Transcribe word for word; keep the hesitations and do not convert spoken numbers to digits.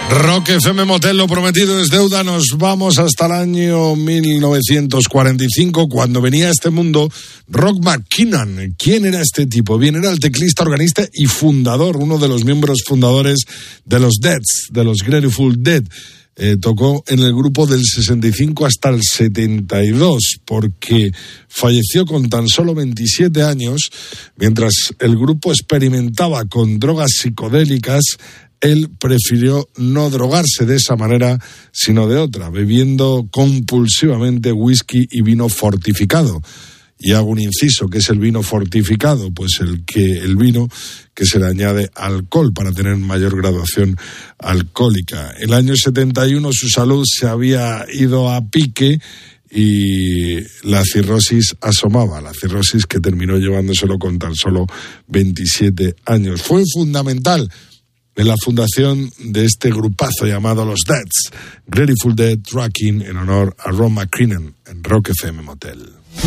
Rock F M Motel, lo prometido es deuda. Nos vamos hasta el año mil novecientos cuarenta y cinco, cuando venía a este mundo Rock McKinnon. ¿Quién era este tipo? Bien, era el teclista, organista y fundador, uno de los miembros fundadores de los Deads, de los Grateful Dead. Eh, tocó en el grupo del sesenta y cinco hasta el setenta y dos, porque falleció con tan solo veintisiete años, mientras el grupo experimentaba con drogas psicodélicas. Él prefirió no drogarse de esa manera, sino de otra, bebiendo compulsivamente whisky y vino fortificado. Y hago un inciso, ¿qué es el vino fortificado? Pues el que el vino que se le añade alcohol para tener mayor graduación alcohólica. El año setenta y uno su salud se había ido a pique y la cirrosis asomaba, la cirrosis que terminó llevándoselo con tan solo veintisiete años. Fue fundamental en la fundación de este grupazo llamado los Deads, Grateful Dead, Tracking, en honor a Ron McKinnon en Rock F M Motel.